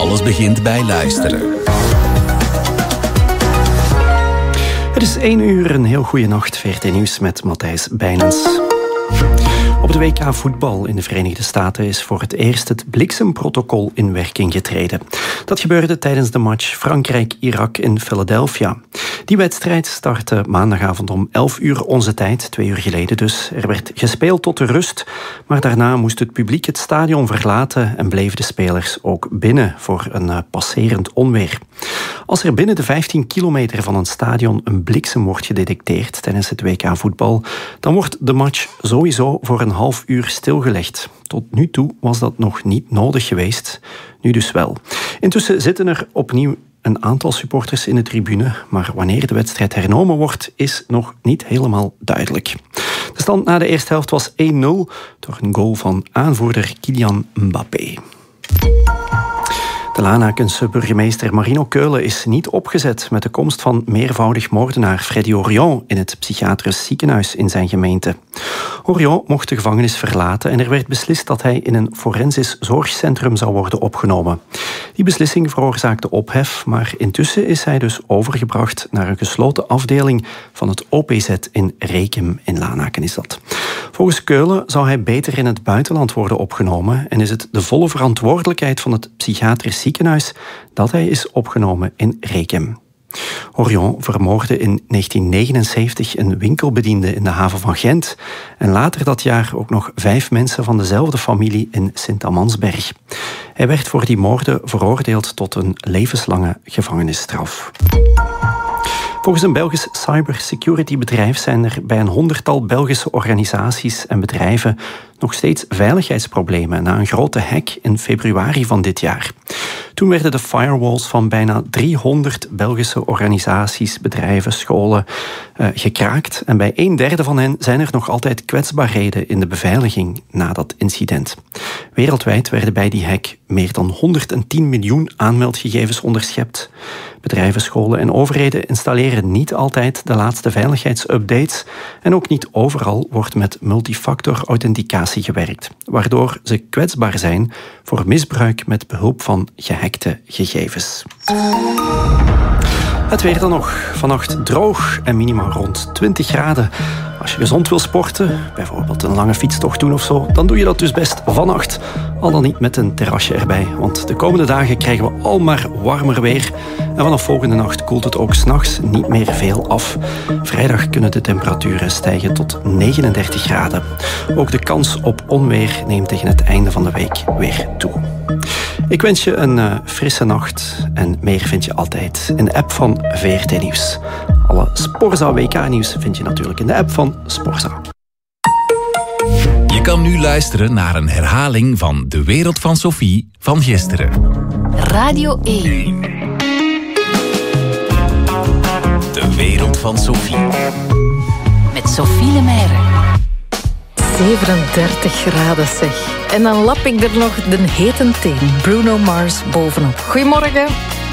Alles begint bij luisteren. Het is 1 uur, een heel goede nacht. VRT Nieuws met Matthijs Bijnens. Op de WK voetbal in de Verenigde Staten is voor het eerst het bliksemprotocol in werking getreden. Dat gebeurde tijdens de match Frankrijk-Irak in Philadelphia. Die wedstrijd startte maandagavond om 11 uur onze tijd, 2 uur geleden dus. Er werd gespeeld tot de rust, maar daarna moest het publiek het stadion verlaten en bleven de spelers ook binnen voor een passerend onweer. Als er binnen de 15 kilometer van een stadion een bliksem wordt gedetecteerd tijdens het WK voetbal, dan wordt de match sowieso voor een half uur stilgelegd. Tot nu toe was dat nog niet nodig geweest, nu dus wel. Intussen zitten er opnieuw een aantal supporters in de tribune, maar wanneer de wedstrijd hernomen wordt, is nog niet helemaal duidelijk. De stand na de eerste helft was 1-0 door een goal van aanvoerder Kylian Mbappé. De Lanakense burgemeester Marino Keulen is niet opgezet met de komst van meervoudig moordenaar Freddy Orion in het psychiatrisch ziekenhuis in zijn gemeente. Orion mocht de gevangenis verlaten en er werd beslist dat hij in een forensisch zorgcentrum zou worden opgenomen. Die beslissing veroorzaakte ophef, maar intussen is hij dus overgebracht naar een gesloten afdeling van het OPZ in Rekem in Lanaken is dat. Volgens Keulen zou hij beter in het buitenland worden opgenomen en is het de volle verantwoordelijkheid van het psychiatrisch ziekenhuis dat hij is opgenomen in Rekem. Orion vermoordde in 1979 een winkelbediende in de haven van Gent en later dat jaar ook nog 5 mensen van dezelfde familie in Sint-Amansberg. Hij werd voor die moorden veroordeeld tot een levenslange gevangenisstraf. Volgens een Belgisch cybersecurity-bedrijf zijn er bij een 100-tal Belgische organisaties en bedrijven nog steeds veiligheidsproblemen na een grote hack in februari van dit jaar. Toen werden de firewalls van bijna 300 Belgische organisaties, bedrijven, scholen gekraakt. En bij 1/3 van hen zijn er nog altijd kwetsbaarheden in de beveiliging na dat incident. Wereldwijd werden bij die hack meer dan 110 miljoen aanmeldgegevens onderschept. Bedrijven, scholen en overheden installeren niet altijd de laatste veiligheidsupdates en ook niet overal wordt met multifactor authenticatie gewerkt, waardoor ze kwetsbaar zijn voor misbruik met behulp van gehackte gegevens. Het weer dan nog. Vannacht droog en minimaal rond 20 graden. Als je gezond wil sporten, bijvoorbeeld een lange fietstocht doen of zo, dan doe je dat dus best vannacht. Al dan niet met een terrasje erbij. Want de komende dagen krijgen we al maar warmer weer. En vanaf volgende nacht koelt het ook 's nachts niet meer veel af. Vrijdag kunnen de temperaturen stijgen tot 39 graden. Ook de kans op onweer neemt tegen het einde van de week weer toe. Ik wens je een frisse nacht en meer vind je altijd in de app van VRT Nieuws. Alle Sporza WK-nieuws vind je natuurlijk in de app van Sporza. Je kan nu luisteren naar een herhaling van De Wereld van Sophie van gisteren. Radio 1. De Wereld van Sophie. Met Sophie Lemaire. 37 graden zeg. En dan lap ik er nog de hete thee Bruno Mars bovenop. Goedemorgen.